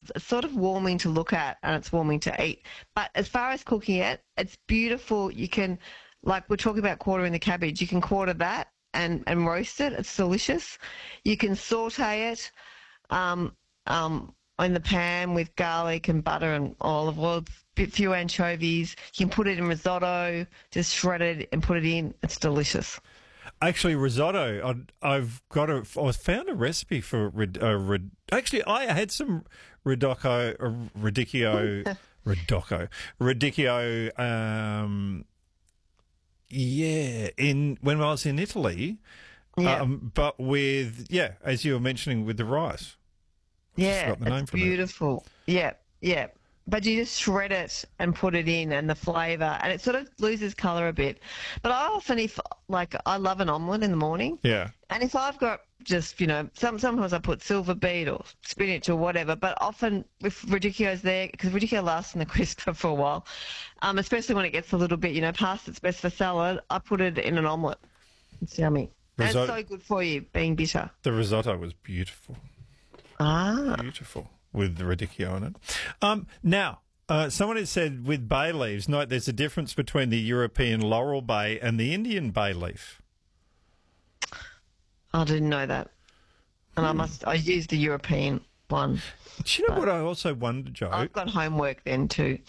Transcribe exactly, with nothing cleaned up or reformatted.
it's sort of warming to look at and it's warming to eat. But as far as cooking it, it's beautiful. You can, like we're talking about quartering the cabbage, you can quarter that and, and roast it. It's delicious. You can saute it um, um, in the pan with garlic and butter and olive oil, a few anchovies. You can put it in risotto, just shred it and put it in. It's delicious. Actually, risotto. I, I've got a. I found a recipe for. Uh, rid, actually, I had some ridocco, uh, radicchio, ridocco, radicchio. Um, yeah, in when I was in Italy. Yeah. Um, but with yeah, as you were mentioning, with the rice. I just Yeah, forgot the name it's for it. beautiful. Yeah, yeah. But you just shred it and put it in and the flavour, and it sort of loses colour a bit. But I often, if, like, I love an omelette in the morning. Yeah. And if I've got just, you know, some sometimes I put silver beet or spinach or whatever, but often if radicchio's there, because radicchio lasts in the crisper for a while, um, especially when it gets a little bit, you know, past its best for salad, I put it in an omelette. It's yummy. Risotto- And it's so good for you, being bitter. The risotto was beautiful. Ah. Beautiful. With the radicchio in it. Um, now, uh, someone has said with bay leaves, note there's a difference between the European laurel bay and the Indian bay leaf. I didn't know that. And I must, I used the European one. Do you know what I also wondered, Joe? I've got homework then too.